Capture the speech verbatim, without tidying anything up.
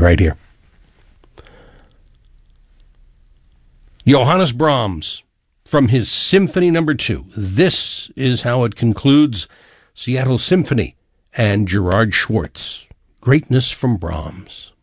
right here. Johannes Brahms, from his Symphony Number Two. This is how it concludes Seattle Symphony and Gerard Schwartz. Greatness from Brahms.